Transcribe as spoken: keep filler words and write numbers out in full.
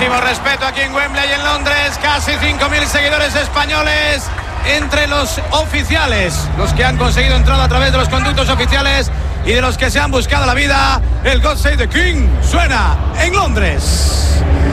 Muchísimo respeto aquí en Wembley y en Londres. Casi cinco mil seguidores españoles entre los oficiales, los que han conseguido entrar a través de los conductos oficiales y de los que se han buscado la vida. El God Save the King suena en Londres.